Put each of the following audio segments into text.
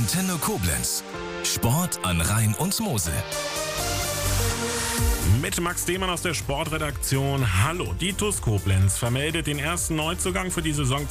Antenne Koblenz. Sport an Rhein und Mosel. Mit Max Demann aus der Sportredaktion. Hallo, die TuS Koblenz vermeldet den ersten Neuzugang für die Saison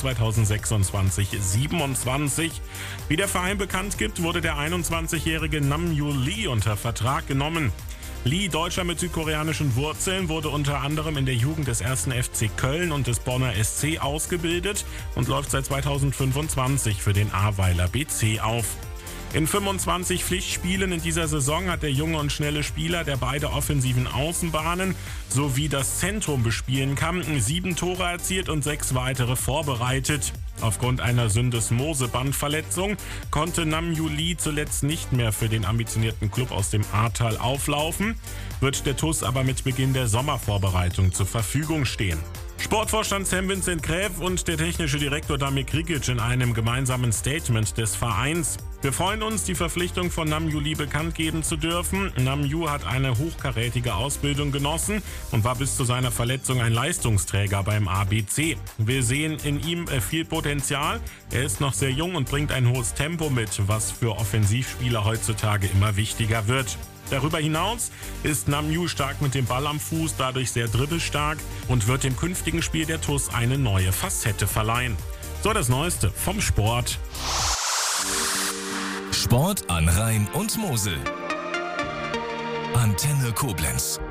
2026/27. Wie der Verein bekannt gibt, wurde der 21-jährige Namju Lee unter Vertrag genommen. Lee, Deutscher mit südkoreanischen Wurzeln, wurde unter anderem in der Jugend des 1. FC Köln und des Bonner SC ausgebildet und läuft seit 2025 für den Ahrweiler BC auf. In 25 Pflichtspielen in dieser Saison hat der junge und schnelle Spieler, der beide offensiven Außenbahnen sowie das Zentrum bespielen kann, 7 Tore erzielt und 6 weitere vorbereitet. Aufgrund einer Syndesmose-Bandverletzung konnte Namju Lee zuletzt nicht mehr für den ambitionierten Klub aus dem Ahrtal auflaufen, wird der TuS aber mit Beginn der Sommervorbereitung zur Verfügung stehen. Sportvorstand Sam Vincent Gräf und der technische Direktor Damir Krikic in einem gemeinsamen Statement des Vereins. Wir freuen uns, die Verpflichtung von Namju Lee bekannt geben zu dürfen. Namju hat eine hochkarätige Ausbildung genossen und war bis zu seiner Verletzung ein Leistungsträger beim ABC. Wir sehen in ihm viel Potenzial. Er ist noch sehr jung und bringt ein hohes Tempo mit, was für Offensivspieler heutzutage immer wichtiger wird. Darüber hinaus ist Namju stark mit dem Ball am Fuß, dadurch sehr dribbelstark und wird dem künftigen Spiel der TuS eine neue Facette verleihen. So, das Neueste vom Sport. Sport an Rhein und Mosel. Antenne Koblenz.